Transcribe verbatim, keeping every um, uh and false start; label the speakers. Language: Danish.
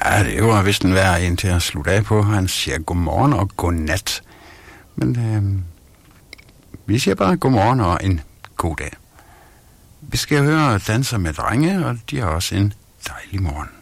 Speaker 1: Ja, det var vist en værd en til at slutte af på. Han siger godmorgen og godnat. Men øh, vi siger bare godmorgen og en god dag. Vi skal høre Danser med drenge, og de har også en dejlig morgen.